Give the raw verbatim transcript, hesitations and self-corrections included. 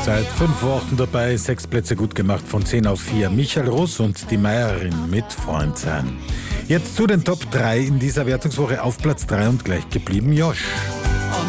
Seit fünf Wochen dabei, sechs Plätze gut gemacht, von zehn auf vier. Michael Russ und die Meierin mit Freund sein. Jetzt zu den Top drei in dieser Wertungswoche. Auf Platz drei und gleich geblieben Josh.